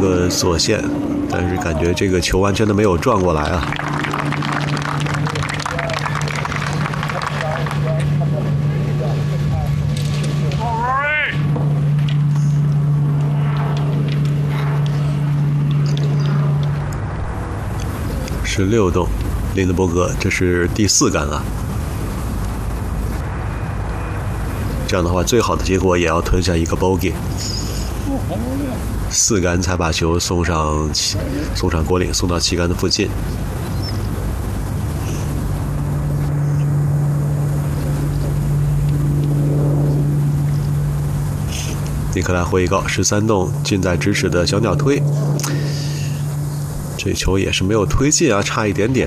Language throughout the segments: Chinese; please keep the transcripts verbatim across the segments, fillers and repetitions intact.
个左线，但是感觉这个球完全的没有转过来啊。十六洞，林德伯格，这是第四杆啊。这样的话，最好的结果也要吞下一个 bogey。四杆才把球送上送上果岭，送到旗杆的附近。尼克拉回高十三洞，近在咫尺的小鸟推。这球也是没有推进啊，差一点点。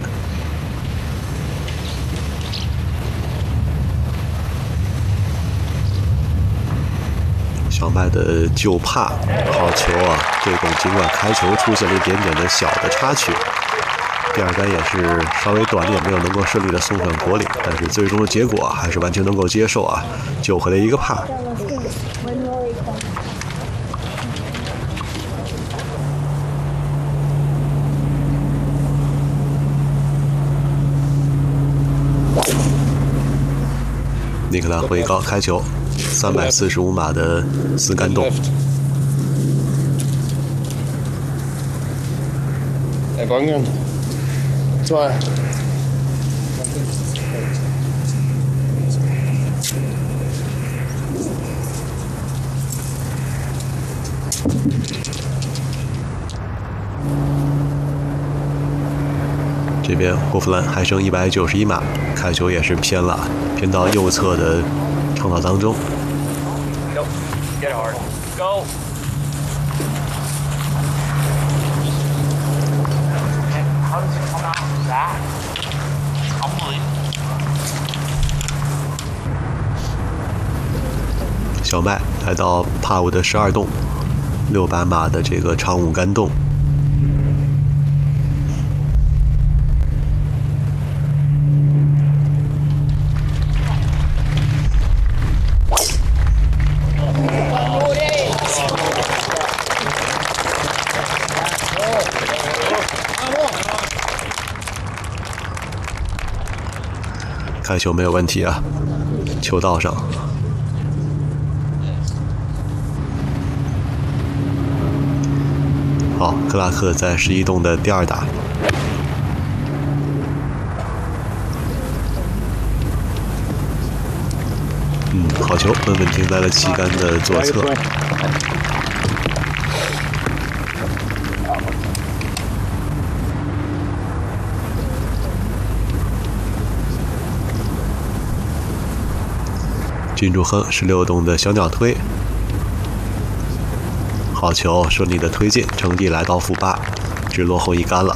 小麦的就怕好球啊！这种尽管开球出现了一点点的小的插曲，第二杆也是稍微短点，没有能够顺利的送上果岭，但是最终的结果还是完全能够接受啊，救回了一个帕。尼克拉回高开球，三百四十五码的四杆洞。 哎，帮人，zwei。 这边霍弗兰还剩一百九十一码，开球也是偏了，偏到右侧的长岛当中。 Go, get hard, go. 小麦来到帕五的十二洞，六百码的这个长五杆洞。开球没有问题啊，球道上。好，克拉克在十一洞的第二打。嗯，好球，稳稳停在了旗杆的左侧。金柱亨十六洞的小鸟推，好球，顺利的推进，成绩来到负八，只落后一杆了。